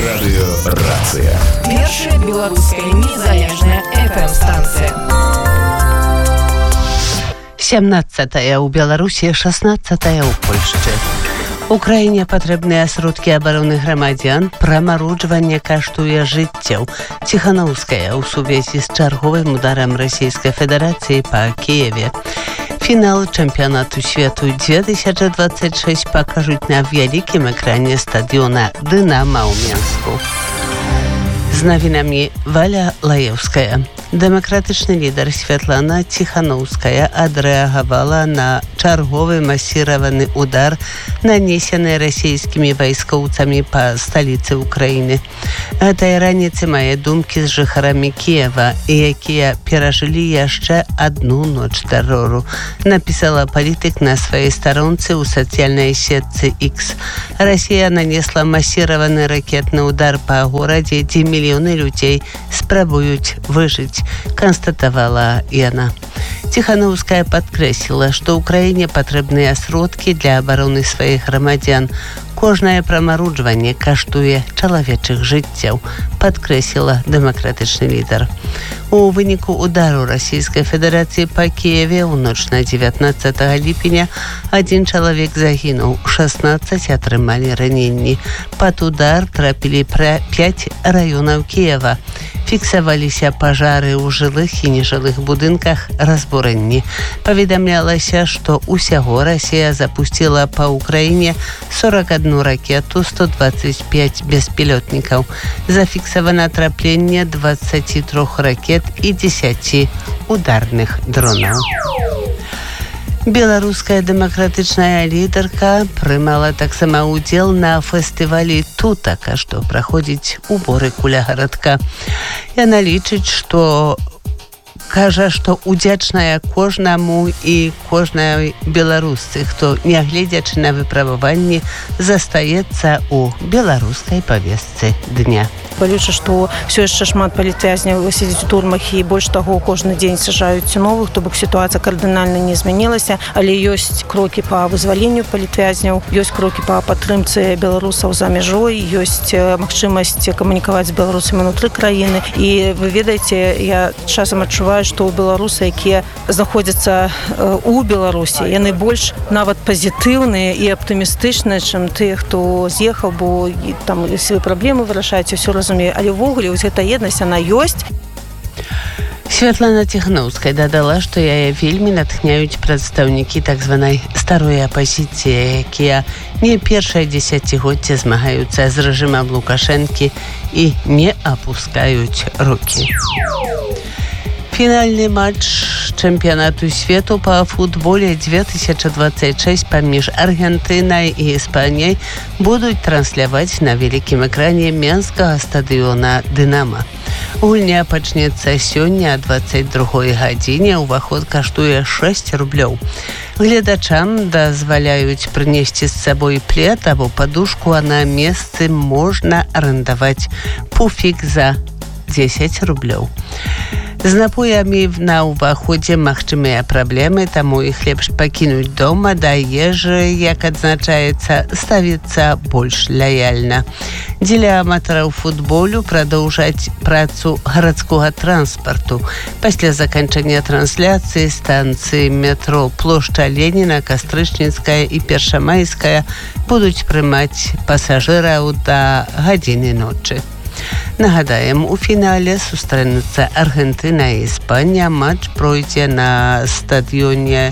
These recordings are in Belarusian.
Радыёрацыя. Першая беларуская незалежная FM-станцыя. 17-я ў Беларусі, 16-я ў Польшчы. Украіне патрэбныя сродкі абароны грамадзян, прамароджванне каштуе жыццяў. Ціханаўская ў сувязі з чарговым ударам Расійскай Федэрацыі па Кіеве. Фінал чэмпіянату свету 2026 пакажуць на вялікім экране стадыёна «Дынама» ў Менску. З навінамі Валя Лаеўская. Дэмакратычны лідар Святлана Ціханаўская адрэагавала на чарговы масіраваны удар, нанесены расійскімі вайскоўцамі па сталіцы ўкраіны. Гэтай раніцы мае думкі з жыхарамі Кіева, якія перажылі яшчэ адну ноч тэрору, напісала палітык на сваёй старонцы ў сацыяльнай сетцы X. Расія нанесла масіраваны ракетны удар па горадзе, дзе мільёны людзей спрабуюць выжыць, констатавала яна. Ціханаўская падкрэсліла, што ўкраіне патрэбныя сродкі для абароны сваіх грамадзян. Кожнае прамароджванне каштуе чалавечых жыццяў, падкрэсліла дэмакратычны лідар. У выніку удару Расійскай Федэрацыі па Кіеве ў ноч на 19 ліпеня адзін чалавек загінуў, 16 атрымалі раненні. Пад удар трапілі 5 раёнаў Кіева. Фіксаваліся пажары ў жылых і нежылых будынках, разбурэнні. Паведамлялася, што ўсяго Расія запусціла па ўкраіне 41 ракету, 125 беспілётнікаў. Зафіксавана трапленне 23 ракет і 10 ударных дронаў. Беларуская дэмакратычная лідарка прымала таксама ўдзел на фестывалі «Тутака», што праходзіць у Борыку ля гарадка. Яна лічыць, што кажа, што удзячная кожнаму і кожнай беларусцы, хто, нягледзячы на выпрабаванні, застаецца ў беларускай павестцы дня. Балюча, што ўсё яшчэ шмат палітвязняў сядзіць у турмах, і больш таго, кожны дзень сажаюць новых, то бок сітуацыя кардынальна не змянілася, але ёсць крокі па вызваленню палітвязняў, ёсць крокі па падтрымцы беларусаў за мяжой, ёсць магчымасць камунікаваць з беларусамі ўнутры краіны. І вы ведаеце, я часам адчуваю, што беларусы, якія знаходзяцца у Беларусі, яны больш нават пазітыўныя і аптымістычныя, чым тыя, хто з'ехаў, бо там свае праблемы вырашаюць, усё разумею, але ўвогуле вось гэта еднасць, яна ёсць. Святлана Ціханаўская дадала, што яе вельмі натхняюць прадстаўнікі так званай старой апазіцыі, якія не першае дзесяцігоддзе змагаюцца з рэжымам Лукашэнкі і не апускаюць рукі. Фінальны матч чэмпіянату свету па футболе 2026 паміж Аргентынай і Іспаніяй будуць трансляваць на вялікім экране менскага стадыёна «Дынама». Гульня пачнецца сёння о 22 гадзіне, уваход каштуе 6 рублёў. Гледачам дазваляюць прынесці з сабой плед або падушку, а на месцы можна арандаваць пуфік за 10 рублёў. З напоямі на ўваходзе магчымыя праблемы, таму іх лепш пакінуць дома, да ежы, як адзначаецца, ставіцца больш лаяльна. Дзеля аматараў футболу прадоўжаць працу гарадскога транспарту. Пасля заканчэння трансляцыі станцыі метро плошча Леніна, Кастрычніцкая і Першамайская будуць прымаць пасажыраў да гадзіны ночы. Нагадаем, у фінале сустрэнуцца Аргентына і Іспанія. Матч пройдзе на стадыёне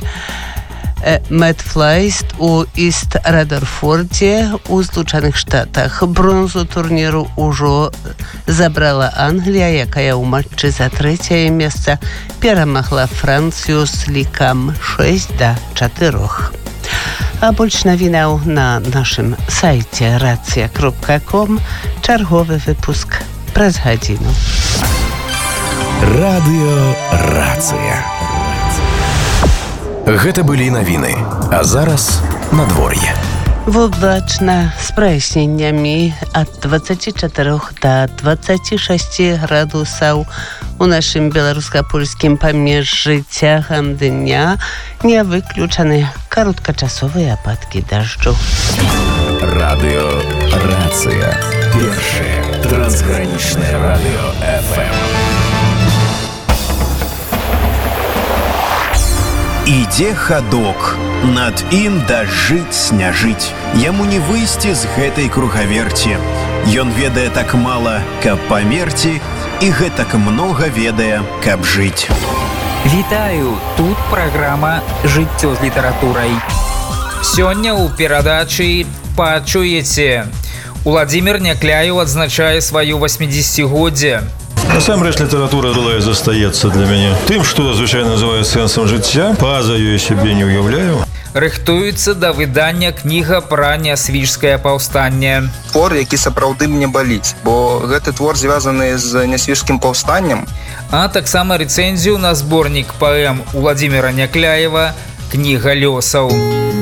Метфлайст у Іст-Радарфордзе у Злучаных Штатах. Бронзу турніру ўжо забрала Англія, якая ў матчы за 3-е месца перамагла Францыю з лікам 6-4. А больш навінаў на нашым сайце racja.com. Чарговы выпуск праз гадзіну. Радыёрацыя. Гэта былі навіны, а зараз надвор'е. Воблачна з праясненнямі ад 24 да 26 градусаў. У нашым беларуска-польскім памежжы цягам дня не выключаны кароткачасовыя ападкі дажджу. Радыёрацыя. Станция. Первое трансграничное радио FM. Ідзе хадок, над ім дажыць не жыць. Яму не выйсці з гэтай кругаверці. Ён ведае так мала, каб памерці, і гэтак многа ведае, каб жыць. Вітаю, тут праграма «Жыццё з літаратурай». Сёння ў перадачы пачуеце. Уладзімір Някляеў адзначае сваё 80-годдзе. Насамрэч літаратура была і застаецца для мяне тым, што звычайна называюць сэнсам жыцця, па-за ёй сябе не ўяўляю. Рыхтуецца да выдання кніга пра нясвіжскае паўстанне. Твор, які сапраўды мне баліць, бо гэты твор звязаны з нясвіжскім паўстаннем. А таксама рэцэнзію на зборнік паэм Уладзіміра Някляева «Кніга лёсаў».